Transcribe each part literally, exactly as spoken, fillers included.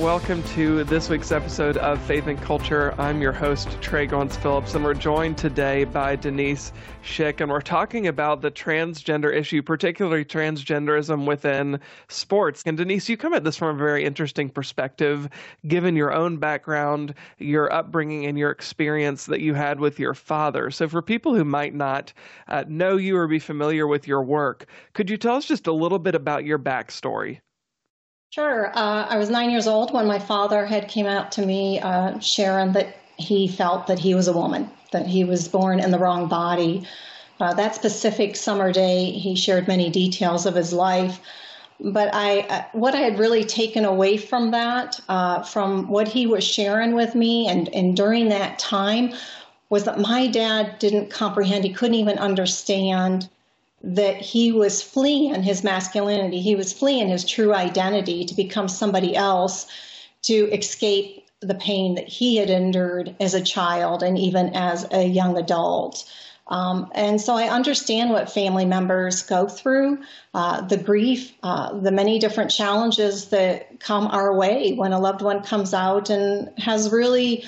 Welcome to this week's episode of Faith and Culture. I'm your host, Trey Gons-Phillips, and we're joined today by Denise Schick, and we're talking about the transgender issue, particularly transgenderism within sports. And Denise, you come at this from a very interesting perspective, given your own background, your upbringing, and your experience that you had with your father. So for people who might not uh, know you or be familiar with your work, could you tell us just a little bit about your backstory? Sure. Uh, I was nine years old when my father had came out to me, uh, sharing that he felt that he was a woman, that he was born in the wrong body. Uh, that specific summer day, he shared many details of his life. But I, uh, what I had really taken away from that, uh, from what he was sharing with me and, and during that time, was that my dad didn't comprehend, he couldn't even understand that he was fleeing his masculinity. He was fleeing his true identity to become somebody else, to escape the pain that he had endured as a child and even as a young adult. Um, and so I understand what family members go through, uh, the grief, uh, the many different challenges that come our way when a loved one comes out and has really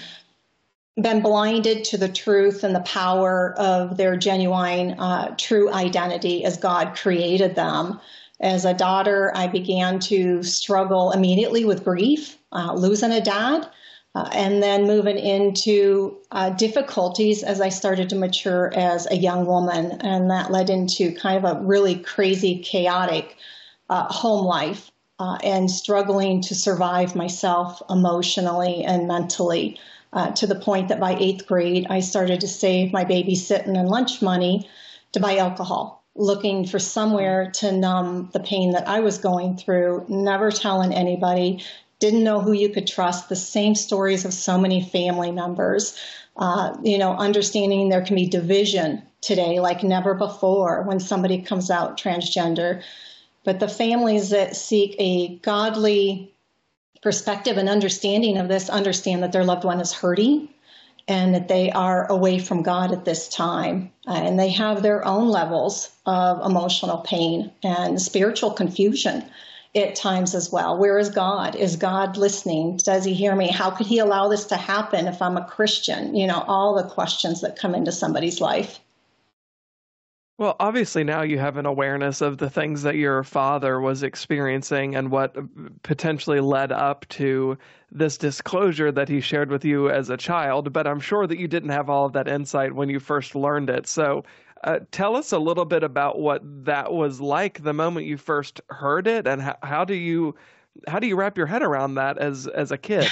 been blinded to the truth and the power of their genuine, uh, true identity as God created them. As a daughter, I began to struggle immediately with grief, uh, losing a dad, uh, and then moving into uh, difficulties as I started to mature as a young woman. And that led into kind of a really crazy, chaotic uh, home life uh, and struggling to survive myself emotionally and mentally. Uh, to the point that by eighth grade, I started to save my babysitting and lunch money to buy alcohol, looking for somewhere to numb the pain that I was going through, never telling anybody, didn't know who you could trust, the same stories of so many family members, uh, you know, understanding there can be division today like never before when somebody comes out transgender. But the families that seek a godly perspective and understanding of this understand that their loved one is hurting and that they are away from God at this time. Uh, and they have their own levels of emotional pain and spiritual confusion at times as well. Where is God? Is God listening? Does he hear me? How could he allow this to happen if I'm a Christian? You know, all the questions that come into somebody's life. Well, obviously now you have an awareness of the things that your father was experiencing and what potentially led up to this disclosure that he shared with you as a child, but I'm sure that you didn't have all of that insight when you first learned it. So uh, tell us a little bit about what that was like the moment you first heard it, and how, how do you how do you wrap your head around that as as a kid?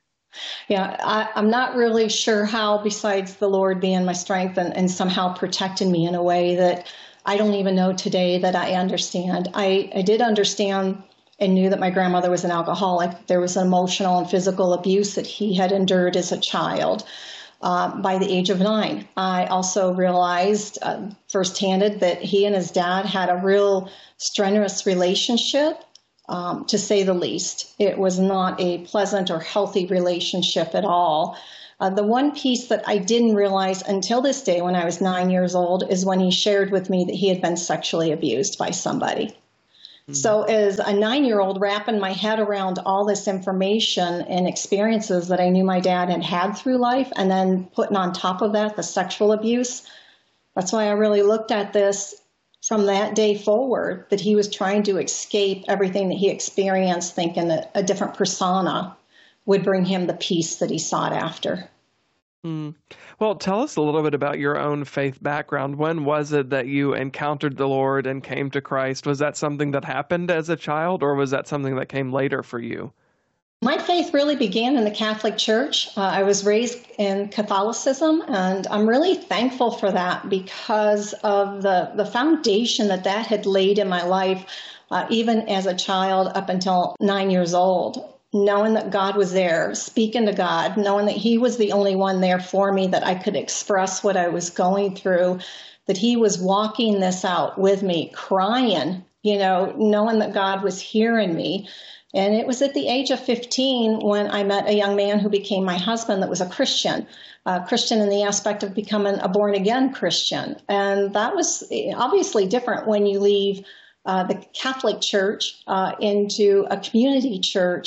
Yeah, I, I'm not really sure how, besides the Lord being my strength and, and somehow protecting me in a way that I don't even know today that I understand. I, I did understand and knew that my grandmother was an alcoholic. There was emotional and physical abuse that he had endured as a child uh, by the age of nine. I also realized uh, firsthand that he and his dad had a real strenuous relationship. Um, to say the least. It was not a pleasant or healthy relationship at all. Uh, the one piece that I didn't realize until this day when I was nine years old is when he shared with me that he had been sexually abused by somebody. Mm-hmm. So as a nine-year-old wrapping my head around all this information and experiences that I knew my dad had had through life, and then putting on top of that the sexual abuse, that's why I really looked at this from that day forward, that he was trying to escape everything that he experienced, thinking that a different persona would bring him the peace that he sought after. Mm. Well, tell us a little bit about your own faith background. When was it that you encountered the Lord and came to Christ? Was that something that happened as a child, or was that something that came later for you? My faith really began in the Catholic Church. Uh, I was raised in Catholicism, and I'm really thankful for that because of the, the foundation that that had laid in my life, uh, even as a child up until nine years old. Knowing that God was there, speaking to God, knowing that he was the only one there for me, that I could express what I was going through, that he was walking this out with me, crying, you know, knowing that God was hearing me. And it was at the age of fifteen when I met a young man who became my husband that was a Christian, a Christian in the aspect of becoming a born-again Christian. And that was obviously different when you leave uh, the Catholic Church uh, into a community church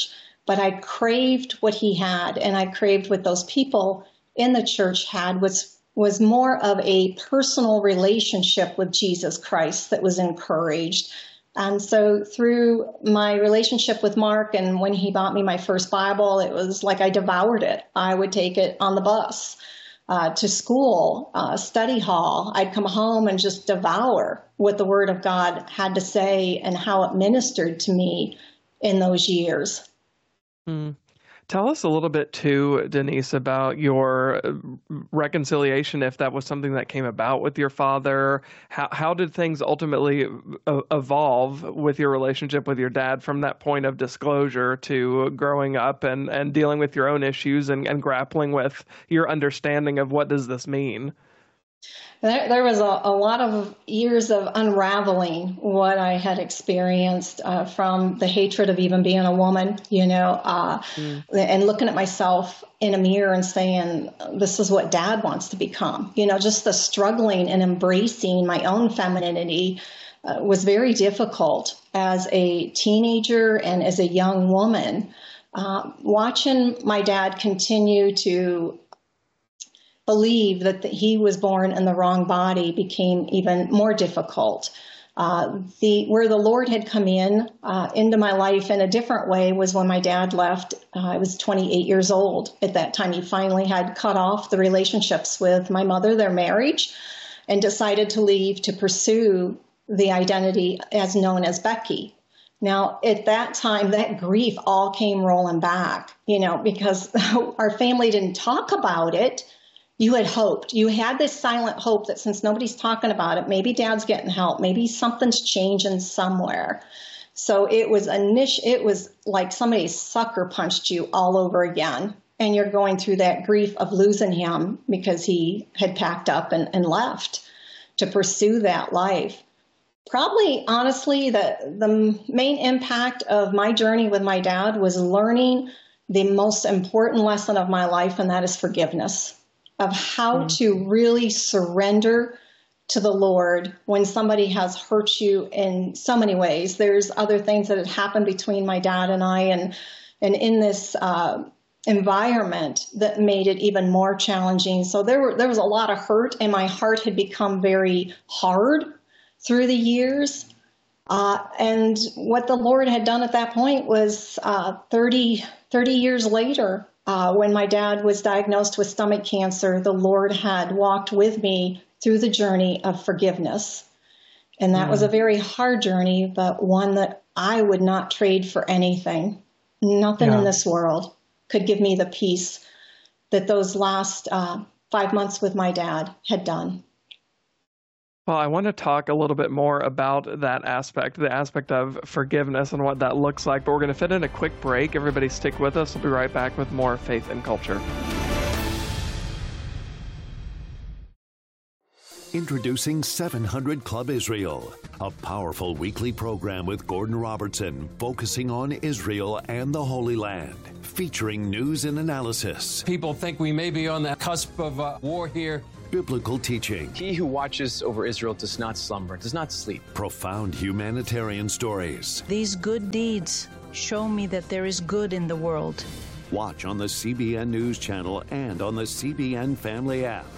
but I craved what he had, and I craved what those people in the church had, was was more of a personal relationship with Jesus Christ that was encouraged. And so through my relationship with Mark, and when he bought me my first Bible, it was like I devoured it. I would take it on the bus uh, to school, uh, study hall. I'd come home and just devour what the Word of God had to say and how it ministered to me in those years. Mm. Tell us a little bit too, Denise, about your reconciliation, if that was something that came about with your father. How how did things ultimately evolve with your relationship with your dad from that point of disclosure to growing up and, and dealing with your own issues and, and grappling with your understanding of what does this mean? There, there was a, a lot of years of unraveling what I had experienced uh, from the hatred of even being a woman, you know, uh, mm. and looking at myself in a mirror and saying, this is what Dad wants to become. You know, just the struggling and embracing my own femininity uh, was very difficult as a teenager and as a young woman. Uh, watching my dad continue to believe that the, he was born in the wrong body became even more difficult. Uh, the where the Lord had come in uh, into my life in a different way was when my dad left. Uh, I was twenty-eight years old at that time. He finally had cut off the relationships with my mother, their marriage, and decided to leave to pursue the identity as known as Becky. Now, at that time, that grief all came rolling back, you know, because our family didn't talk about it. You had hoped. You had this silent hope that since nobody's talking about it, maybe Dad's getting help. Maybe something's changing somewhere. So it was a niche. It was like somebody sucker punched you all over again. And you're going through that grief of losing him because he had packed up and, and left to pursue that life. Probably, honestly, the, the main impact of my journey with my dad was learning the most important lesson of my life, and that is forgiveness. Of how mm-hmm. to really surrender to the Lord when somebody has hurt you in so many ways. There's other things that had happened between my dad and I, and and in this uh, environment that made it even more challenging. So there were there was a lot of hurt, and my heart had become very hard through the years. Uh, and what the Lord had done at that point was uh, thirty, thirty years later, Uh, when my dad was diagnosed with stomach cancer, the Lord had walked with me through the journey of forgiveness. And that mm. was a very hard journey, but one that I would not trade for anything. Nothing yeah. in this world could give me the peace that those last uh, five months with my dad had done. Well, I want to talk a little bit more about that aspect, the aspect of forgiveness and what that looks like, but we're going to fit in a quick break. Everybody stick with us. We'll be right back with more Faith and Culture. Introducing seven hundred Club Israel, a powerful weekly program with Gordon Robertson focusing on Israel and the Holy Land, featuring news and analysis. People think we may be on the cusp of uh, war here. Biblical teaching. He who watches over Israel does not slumber, does not sleep. Profound humanitarian stories. These good deeds show me that there is good in the world. Watch on the C B N News Channel and on the C B N Family app.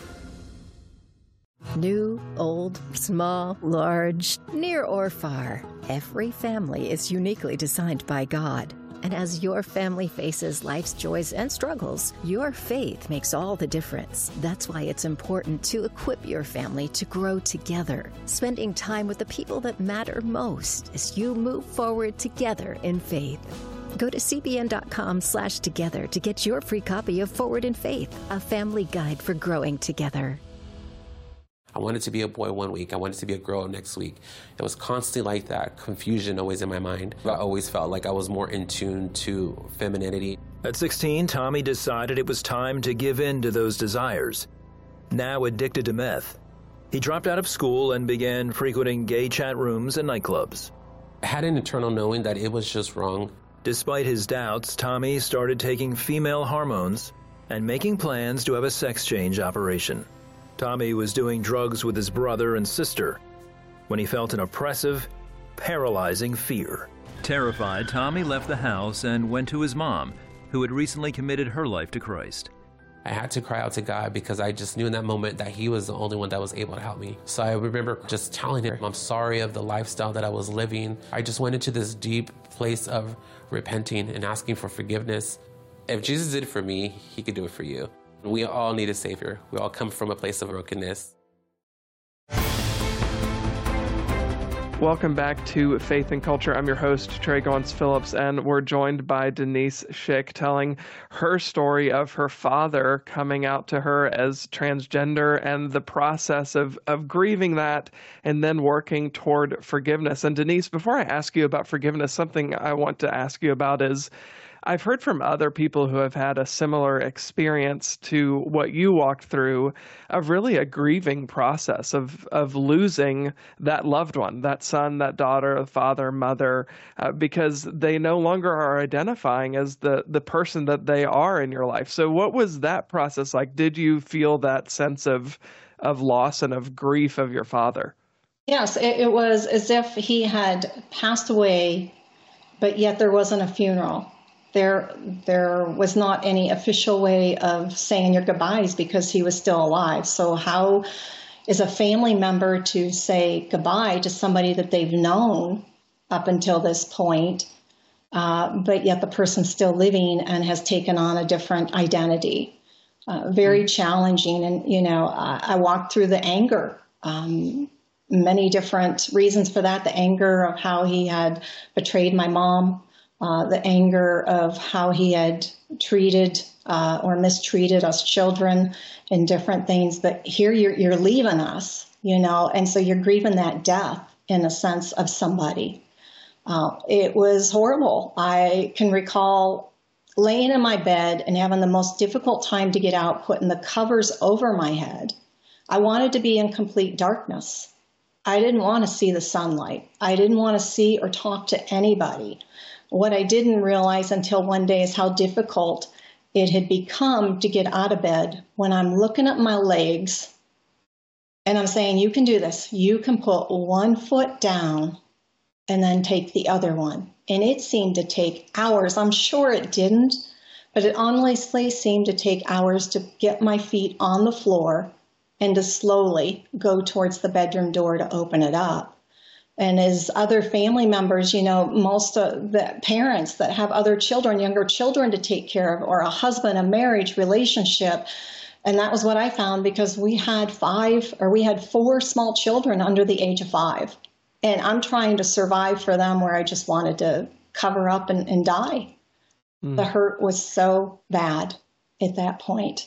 New, old, small, large, near or far, every family is uniquely designed by God. And as your family faces life's joys and struggles, your faith makes all the difference. That's why it's important to equip your family to grow together, spending time with the people that matter most as you move forward together in faith. Go to cbn.com slash together to get your free copy of Forward in Faith, a family guide for growing together. I wanted to be a boy one week. I wanted to be a girl next week. It was constantly like that, confusion always in my mind. I always felt like I was more in tune to femininity. At sixteen, Tommy decided it was time to give in to those desires. Now addicted to meth, he dropped out of school and began frequenting gay chat rooms and nightclubs. I had an internal knowing that it was just wrong. Despite his doubts, Tommy started taking female hormones and making plans to have a sex change operation. Tommy was doing drugs with his brother and sister when he felt an oppressive, paralyzing fear. Terrified, Tommy left the house and went to his mom, who had recently committed her life to Christ. I had to cry out to God because I just knew in that moment that he was the only one that was able to help me. So I remember just telling him, I'm sorry of the lifestyle that I was living. I just went into this deep place of repenting and asking for forgiveness. If Jesus did it for me, he could do it for you. We all need a Savior. We all come from a place of brokenness. Welcome back to Faith and Culture. I'm your host, Trey Gauntz Phillips, and we're joined by Denise Schick telling her story of her father coming out to her as transgender and the process of, of grieving that and then working toward forgiveness. And Denise, before I ask you about forgiveness, something I want to ask you about is I've heard from other people who have had a similar experience to what you walked through of really a grieving process of of losing that loved one, that son, that daughter, father, mother, uh, because they no longer are identifying as the, the person that they are in your life. So what was that process like? Did you feel that sense of of loss and of grief of your father? Yes, it, it was as if he had passed away, but yet there wasn't a funeral. There, there was not any official way of saying your goodbyes because he was still alive. So how is a family member to say goodbye to somebody that they've known up until this point, uh, but yet the person's still living and has taken on a different identity? Uh, very challenging. And, you know, I, I walked through the anger, um, many different reasons for that, the anger of how he had betrayed my mom, Uh, the anger of how he had treated uh, or mistreated us children and different things. But here you're, you're leaving us, you know, and so you're grieving that death in a sense of somebody. Uh, it was horrible. I can recall laying in my bed and having the most difficult time to get out, putting the covers over my head. I wanted to be in complete darkness. I didn't want to see the sunlight. I didn't want to see or talk to anybody. What I didn't realize until one day is how difficult it had become to get out of bed when I'm looking at my legs and I'm saying, you can do this. You can put one foot down and then take the other one. And it seemed to take hours. I'm sure it didn't, but it honestly seemed to take hours to get my feet on the floor and to slowly go towards the bedroom door to open it up. And as other family members, you know, most of the parents that have other children, younger children to take care of, or a husband, a marriage relationship. And that was what I found because we had five or we had four small children under the age of five. And I'm trying to survive for them where I just wanted to cover up and, and die. Mm. The hurt was so bad at that point.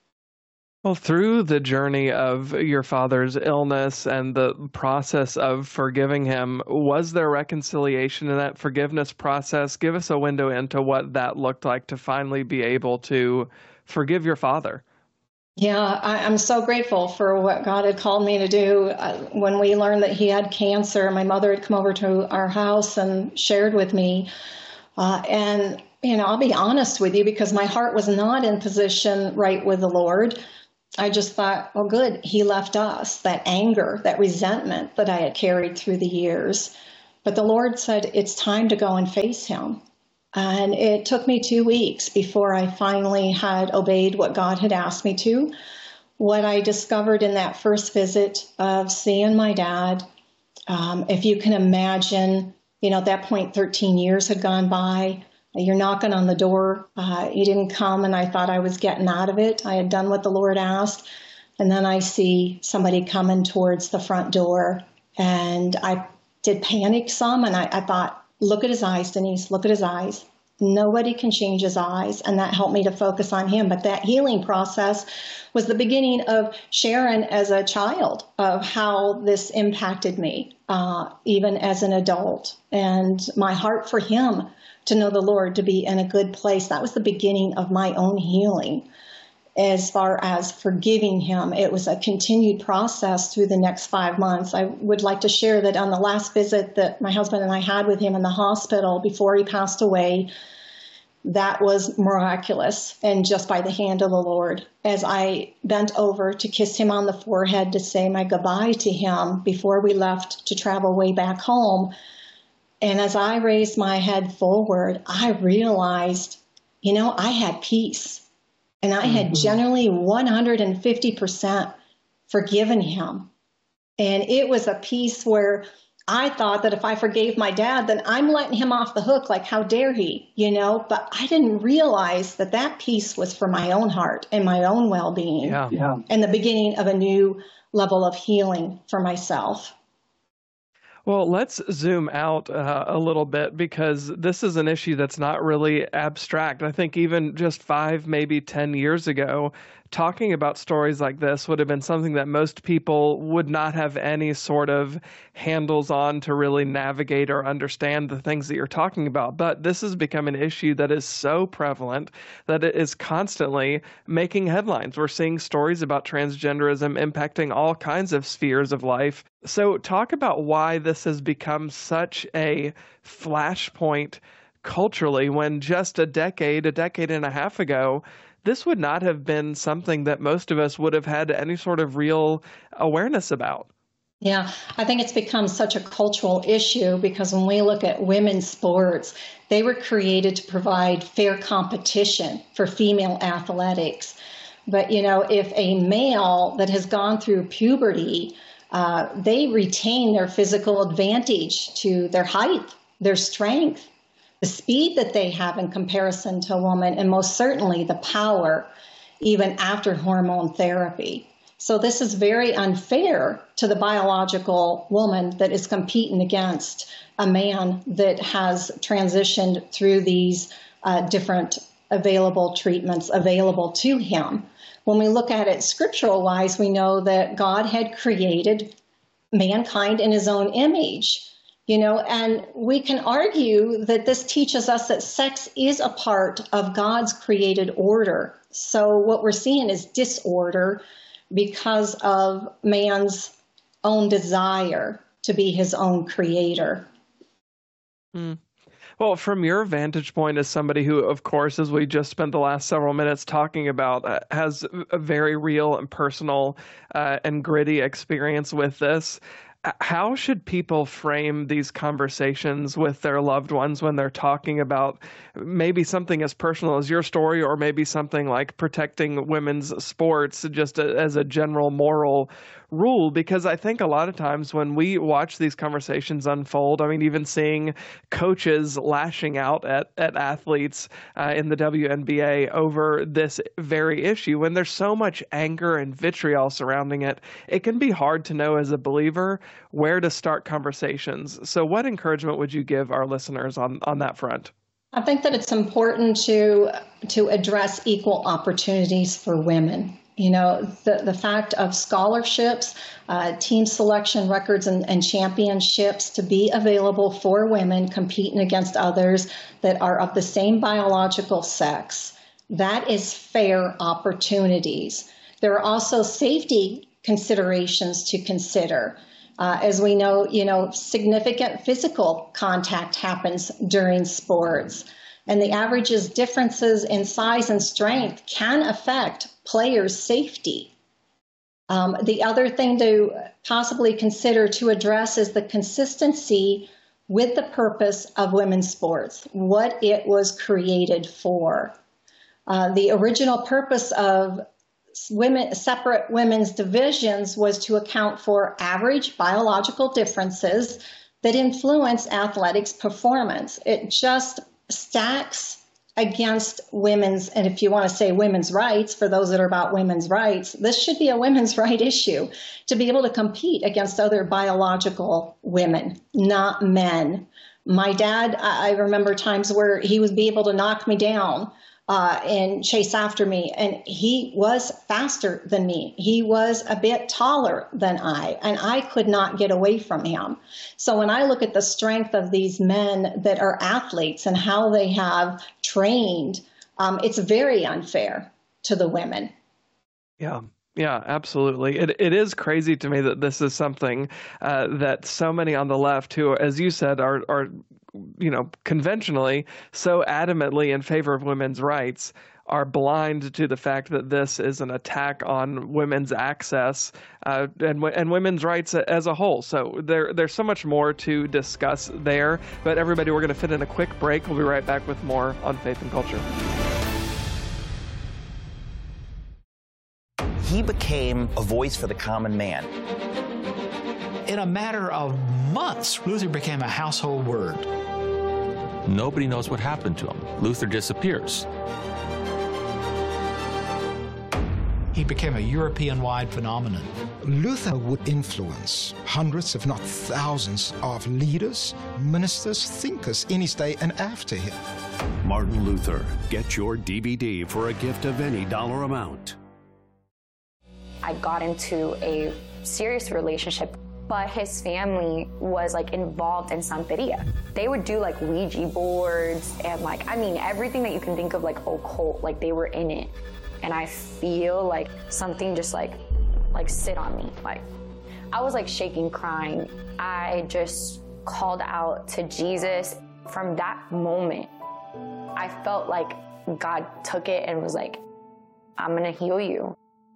Well, through the journey of your father's illness and the process of forgiving him, was there reconciliation in that forgiveness process? Give us a window into what that looked like to finally be able to forgive your father. Yeah, I, I'm so grateful for what God had called me to do. Uh, when we learned that he had cancer, my mother had come over to our house and shared with me. Uh, and, you know, I'll be honest with you because my heart was not in position right with the Lord. I just thought, well, good, he left us, that anger, that resentment that I had carried through the years. But the Lord said, it's time to go and face him. And it took me two weeks before I finally had obeyed what God had asked me to. What I discovered in that first visit of seeing my dad, um, if you can imagine, you know, at that point, thirteen years had gone by. You're knocking on the door. Uh, he didn't come, and I thought I was getting out of it. I had done what the Lord asked. And then I see somebody coming towards the front door, and I did panic some, and I, I thought, look at his eyes, Denise, look at his eyes. Nobody can change his eyes, and that helped me to focus on him. But that healing process was the beginning of Sharon as a child, of how this impacted me, uh, even as an adult, and my heart for him to know the Lord, to be in a good place. That was the beginning of my own healing. As far as forgiving him, it was a continued process through the next five months. I would like to share that on the last visit that my husband and I had with him in the hospital before he passed away, that was miraculous and just by the hand of the Lord. As I bent over to kiss him on the forehead to say my goodbye to him before we left to travel way back home, And as I raised my head forward, I realized, you know, I had peace. And I had mm-hmm. generally one hundred fifty percent forgiven him. And it was a peace where I thought that if I forgave my dad, then I'm letting him off the hook. Like, how dare he, you know? But I didn't realize that that peace was for my own heart and my own well-being yeah. Yeah. and the beginning of a new level of healing for myself. Well, let's zoom out uh, a little bit, because this is an issue that's not really abstract. I think even just five, maybe ten years ago, talking about stories like this would have been something that most people would not have any sort of handles on to really navigate or understand the things that you're talking about. But this has become an issue that is so prevalent that it is constantly making headlines. We're seeing stories about transgenderism impacting all kinds of spheres of life. So talk about why this has become such a flashpoint culturally, when just a decade, a decade and a half ago, this would not have been something that most of us would have had any sort of real awareness about. Yeah, I think it's become such a cultural issue because when we look at women's sports, they were created to provide fair competition for female athletics. But, you know, if a male that has gone through puberty, uh, they retain their physical advantage to their height, their strength, the speed that they have in comparison to a woman, and most certainly the power, even after hormone therapy. So this is very unfair to the biological woman that is competing against a man that has transitioned through these uh, different available treatments available to him. When we look at it scriptural-wise, we know that God had created mankind in his own image. You know, and we can argue that this teaches us that sex is a part of God's created order. So what we're seeing is disorder because of man's own desire to be his own creator. Mm. Well, from your vantage point as somebody who, of course, as we just spent the last several minutes talking about, uh, has a very real and personal uh, and gritty experience with this, how should people frame these conversations with their loved ones when they're talking about maybe something as personal as your story, or maybe something like protecting women's sports just a, as a general moral rule? Because I think a lot of times when we watch these conversations unfold, I mean, even seeing coaches lashing out at, at athletes uh, in the W N B A over this very issue, when there's so much anger and vitriol surrounding it, it can be hard to know as a believer where to start conversations. So what encouragement would you give our listeners on, on that front? I think that it's important to to address equal opportunities for women. You know, the, the fact of scholarships, uh, team selection records, and, and championships to be available for women competing against others that are of the same biological sex, that is fair opportunities. There are also safety considerations to consider. Uh, as we know, you know, significant physical contact happens during sports, and the average's differences in size and strength can affect players' safety. Um, the other thing to possibly consider to address is the consistency with the purpose of women's sports, what it was created for. Uh, the original purpose of Women, separate women's divisions was to account for average biological differences that influence athletics performance. It just stacks against women's, and if you want to say women's rights, for those that are about women's rights, this should be a women's right issue to be able to compete against other biological women, not men. My dad, I remember times where he would be able to knock me down Uh, and chase after me. And he was faster than me. He was a bit taller than I, and I could not get away from him. So when I look at the strength of these men that are athletes and how they have trained, um, it's very unfair to the women. Yeah. Yeah, absolutely. It it is crazy to me that this is something uh, that so many on the left, who, as you said, are are you know conventionally so adamantly in favor of women's rights, are blind to the fact that this is an attack on women's access uh, and and women's rights as a whole. So there there's so much more to discuss there. But everybody, we're going to fit in a quick break. We'll be right back with more on Faith and Culture. He became a voice for the common man. In a matter of months, Luther became a household word. Nobody knows what happened to him. Luther disappears. He became a European-wide phenomenon. Luther would influence hundreds, if not thousands, of leaders, ministers, thinkers in his day and after him. Martin Luther. Get your D V D for a gift of any dollar amount. I got into a serious relationship, but his family was like involved in Santeria. They would do like Ouija boards and like, I mean, everything that you can think of like occult, like they were in it. And I feel like something just like, like sit on me. Like I was like shaking, crying. I just called out to Jesus. From that moment, I felt like God took it and was like, I'm gonna heal you.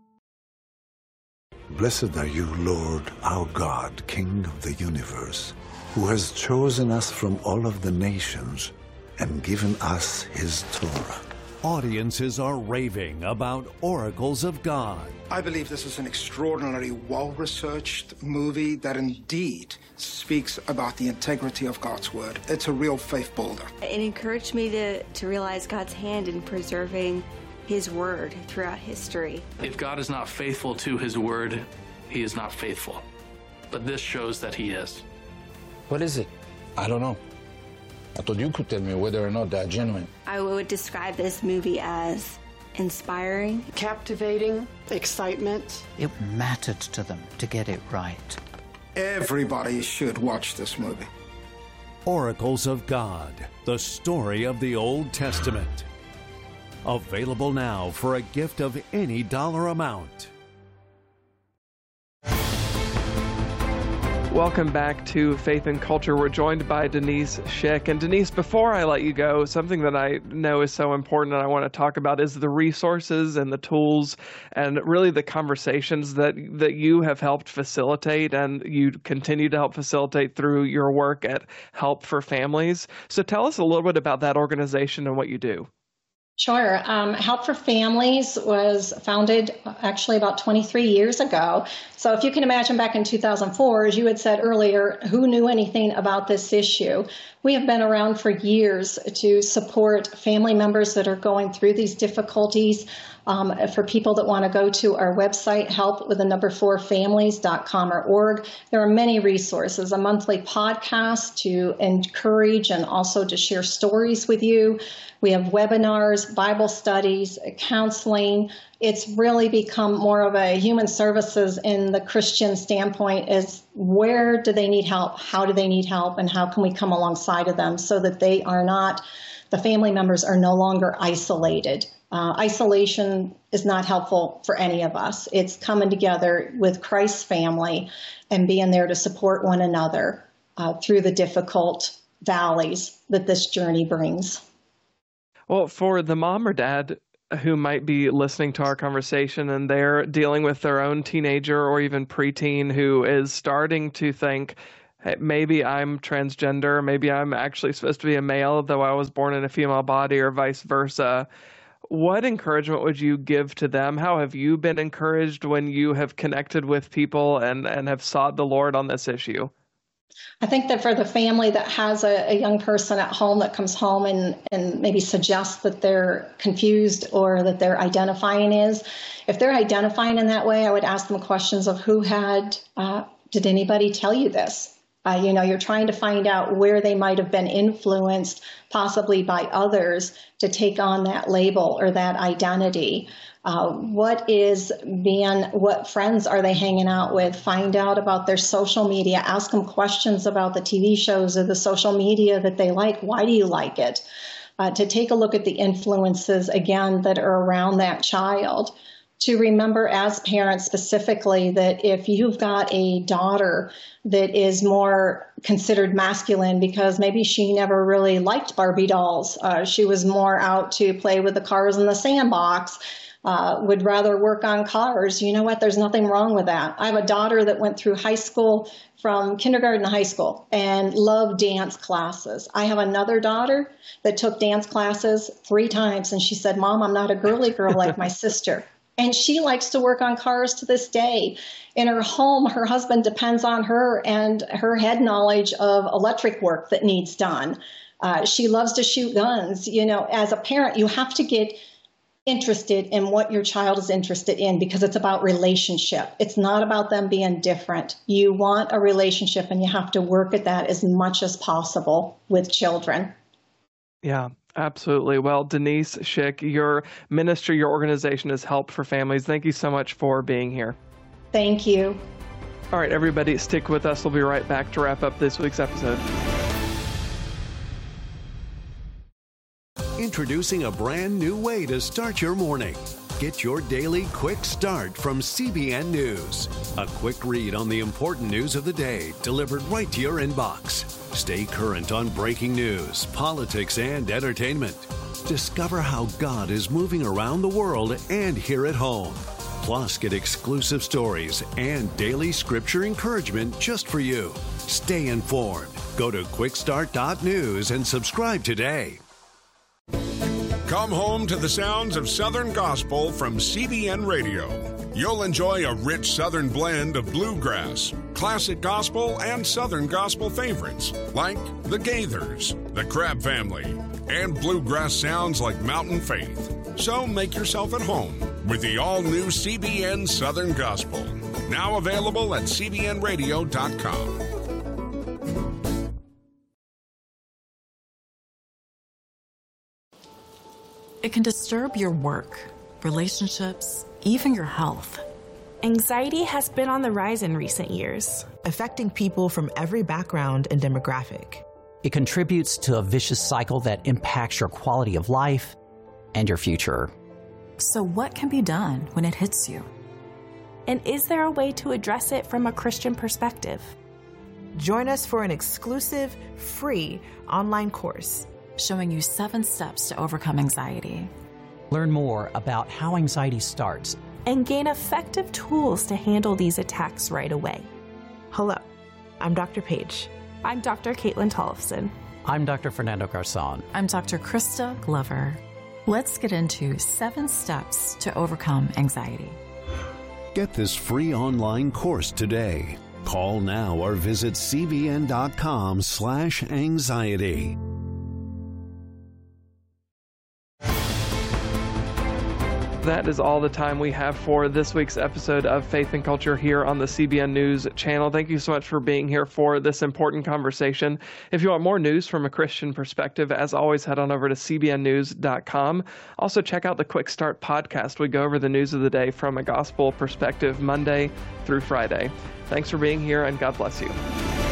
Blessed are you, Lord, our God, King of the universe, who has chosen us from all of the nations and given us his Torah. Audiences are raving about Oracles of God. I believe this is an extraordinarily well-researched movie that indeed speaks about the integrity of God's word. It's a real faith builder. It encouraged me to, to realize God's hand in preserving his word throughout history. If God is not faithful to his word, he is not faithful. But this shows that he is. What is it? I don't know. I thought you could tell me whether or not they're genuine. I would describe this movie as inspiring, captivating, excitement. It mattered to them to get it right. Everybody should watch this movie. Oracles of God, the story of the Old Testament. Available now for a gift of any dollar amount. Welcome back to Faith and Culture. We're joined by Denise Schick. And Denise, before I let you go, something that I know is so important and I want to talk about is the resources and the tools and really the conversations that that you have helped facilitate and you continue to help facilitate through your work at Help for Families. So tell us a little bit about that organization and what you do. Sure. Um, Help for Families was founded actually about twenty-three years ago. So if you can imagine back in two thousand four, as you had said earlier, who knew anything about this issue? We have been around for years to support family members that are going through these difficulties. Um, for people that want to go to our website, help with the number four families dot com or org, there are many resources, a monthly podcast to encourage and also to share stories with you. We have webinars, Bible studies, counseling. It's really become more of a human services in the Christian standpoint is where do they need help? How do they need help? And how can we come alongside of them so that they are not, the family members are no longer isolated. Uh, isolation is not helpful for any of us. It's coming together with Christ's family and being there to support one another uh, through the difficult valleys that this journey brings. Well, for the mom or dad who might be listening to our conversation and they're dealing with their own teenager or even preteen who is starting to think, hey, maybe I'm transgender, maybe I'm actually supposed to be a male, though I was born in a female body, or vice versa. What encouragement would you give to them? How have you been encouraged when you have connected with people and, and have sought the Lord on this issue? I think that for the family that has a, a young person at home that comes home and, and maybe suggests that they're confused or that they're identifying is, if they're identifying in that way, I would ask them questions of who had, uh, did anybody tell you this? Uh, you know, you're trying to find out where they might have been influenced, possibly by others, to take on that label or that identity. Uh, what is being, what friends are they hanging out with? Find out about their social media. Ask them questions about the T V shows or the social media that they like. Why do you like it? Uh, to take a look at the influences, again, that are around that child, to remember as parents specifically that if you've got a daughter that is more considered masculine because maybe she never really liked Barbie dolls, uh, she was more out to play with the cars in the sandbox, uh, would rather work on cars, you know what, there's nothing wrong with that. I have a daughter that went through high school from kindergarten to high school and loved dance classes. I have another daughter that took dance classes three times and she said, Mom, I'm not a girly girl like my sister. And she likes to work on cars to this day. In her home, her husband depends on her and her head knowledge of electric work that needs done. Uh, she loves to shoot guns. You know, as a parent, you have to get interested in what your child is interested in because it's about relationship. It's not about them being different. You want a relationship and you have to work at that as much as possible with children. Yeah. Absolutely. Well, Denise Schick, your ministry, your organization is Help for Families. Thank you so much for being here. Thank you. All right, everybody, stick with us. We'll be right back to wrap up this week's episode. Introducing a brand new way to start your morning. Get your daily quick start from C B N News. A quick read on the important news of the day delivered right to your inbox. Stay current on breaking news, politics, and entertainment. Discover how God is moving around the world and here at home. Plus, get exclusive stories and daily scripture encouragement just for you. Stay informed. Go to quick start dot news and subscribe today. Come home to the sounds of Southern Gospel from C B N Radio. You'll enjoy a rich Southern blend of bluegrass, classic gospel, and Southern gospel favorites like the Gaithers, the Crabb Family, and bluegrass sounds like Mountain Faith. So make yourself at home with the all-new C B N Southern Gospel. Now available at c b n radio dot com. It can disturb your work, relationships, even your health. Anxiety has been on the rise in recent years, affecting people from every background and demographic. It contributes to a vicious cycle that impacts your quality of life and your future. So what can be done when it hits you? And is there a way to address it from a Christian perspective? Join us for an exclusive, free online course showing you seven steps to overcome anxiety. Learn more about how anxiety starts and gain effective tools to handle these attacks right away. Hello, I'm Doctor Paige. I'm Doctor Caitlin Tollefson. I'm Doctor Fernando Garzon. I'm Doctor Krista Glover. Let's get into seven steps to overcome anxiety. Get this free online course today. Call now or visit c b n dot com slash anxiety. That is all the time we have for this week's episode of Faith and Culture here on the C B N News channel. Thank you so much for being here for this important conversation. If you want more news from a Christian perspective, as always, head on over to c b n news dot com. Also, check out the Quick Start podcast. We go over the news of the day from a gospel perspective Monday through Friday. Thanks for being here, and God bless you.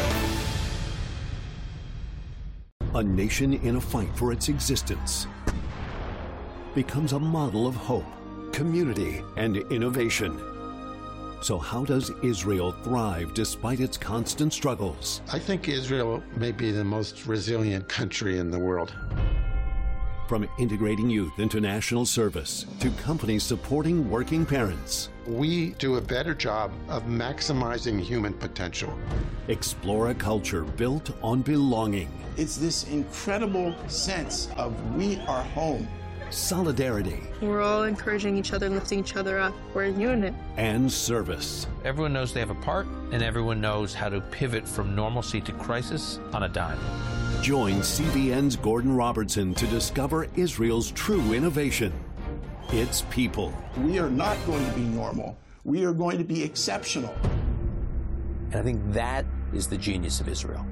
A nation in a fight for its existence becomes a model of hope, community, and innovation. So how does Israel thrive despite its constant struggles? I think Israel may be the most resilient country in the world. From integrating youth into national service to companies supporting working parents, we do a better job of maximizing human potential. Explore a culture built on belonging. It's this incredible sense of we are home. Solidarity. We're all encouraging each other, lifting each other up. We're a unit. And service. Everyone knows they have a part, and everyone knows how to pivot from normalcy to crisis on a dime. Join C B N's Gordon Robertson to discover Israel's true innovation. Its people. We are not going to be normal. We are going to be exceptional. And I think that is the genius of Israel.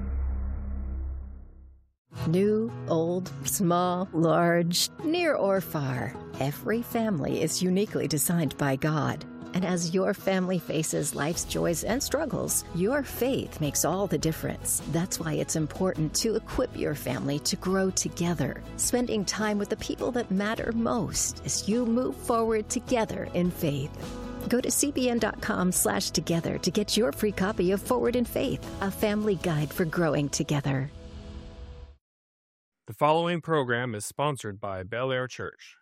New, old, small, large, near or far, every family is uniquely designed by God. And as your family faces life's joys and struggles, your faith makes all the difference. That's why it's important to equip your family to grow together, spending time with the people that matter most as you move forward together in faith. Go to cbn.com slash together to get your free copy of Forward in Faith, a family guide for growing together. The following program is sponsored by Bel Air Church.